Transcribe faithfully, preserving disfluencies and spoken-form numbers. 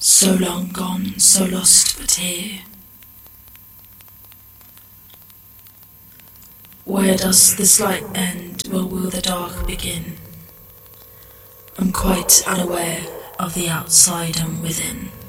So long gone, so lost but here. Where does this light end? Where will the dark begin? I'm quite unaware of the outside and within.